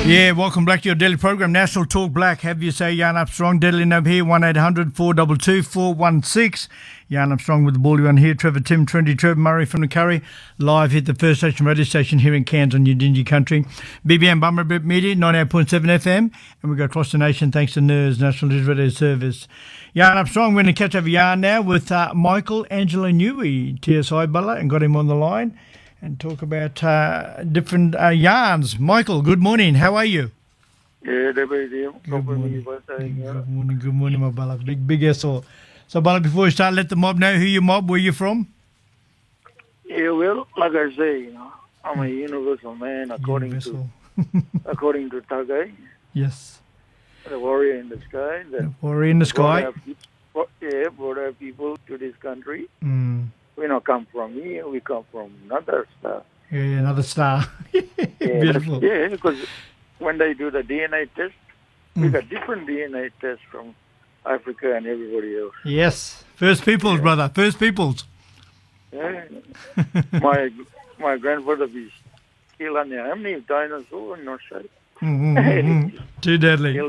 Yeah, welcome back to your daily program, National Talk Black. Have you say Jan Armstrong, Deadly number here, 1-800-422-416. Jan Armstrong with the ball one here, Trevor Tim, Trendy Trevor Murray from the Curry, live hit the First Station radio station here in Cairns on Udingi Country. BBM Bummer Media, 98.7 FM, and we go across the nation thanks to NERS, National News Radio Service. Jan Armstrong, we're going to catch up Jan now with Michael Angelo Newey, TSI Butler, and got him on the line. And talk about different yarns. Michael, good morning. How are you? Yeah, Good morning, my brother. Big asshole. So, brother, before we start, let the mob know who you mob, where you from. Yeah, well, like I say, I'm a universal man according to Tagai. Yes. The warrior in the sky. The warrior in the sky. Brought our people to this country. We don't come from here, we come from another star. Yeah, another star. Beautiful. Yeah, because when they do the DNA test, we got different DNA tests from Africa and everybody else. Yes. First peoples, brother. First peoples. Yeah. my grandfather was killed on how many dinosaurs in North Side? Too deadly.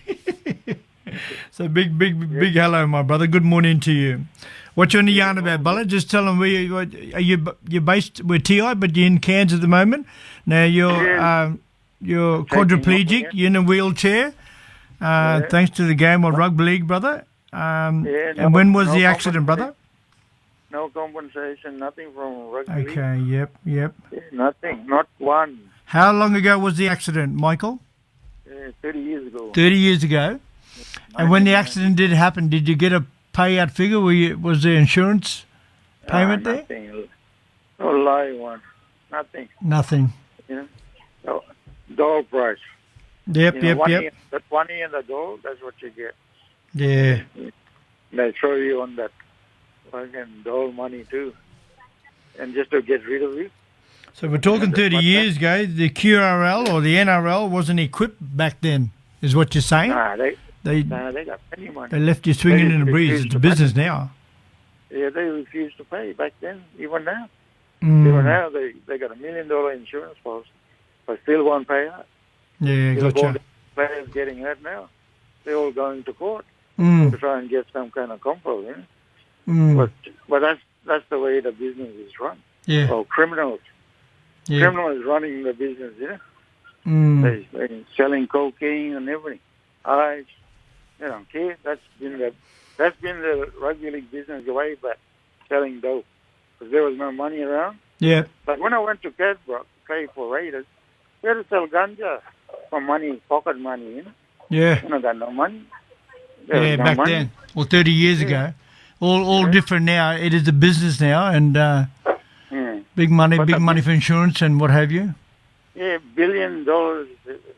So big hello, my brother. Good morning to you. What you want to yarn about, Bella? Just tell them you're based with TI, but you're in Cairns at the moment. Now you're quadriplegic. You're in a wheelchair. Thanks to the game of rugby league, brother. And when was the accident, brother? No compensation, nothing from rugby league. Okay. Yep. Yeah, nothing, not one. How long ago was the accident, Michael? 30 years ago. 30 years ago. And when the accident did happen, did you get a payout figure? Was there insurance payment there? Nothing. No lie one. Nothing. No, doll price. Yep. That money in the doll, that's what you get. Yeah. They throw you on that fucking doll money too. And just to get rid of you. So we're talking 30 years ago, the QRL or the NRL wasn't equipped back then, is what you're saying? They got plenty money. They left you swinging in the breeze. It's a business now. Yeah, they refused to pay back then, even now. Even now, they got $1 million insurance policy, but still won't pay out. Yeah, gotcha. Players getting hurt now. They're all going to court to try and get some kind of comfort. But that's the way the business is run. Yeah. Well, criminals. Yeah. Criminals running the business, They're selling cocaine and everything. They don't care. That's been the rugby league business way back, selling dope, because there was no money around. Yeah. But when I went to Cadbrook, play for Raiders, we had to sell ganja for money, pocket money. Yeah. You got no money. Back then. Well, 30 years ago. All different now. It is a business now, and big money for insurance and what have you. Yeah, $1 billion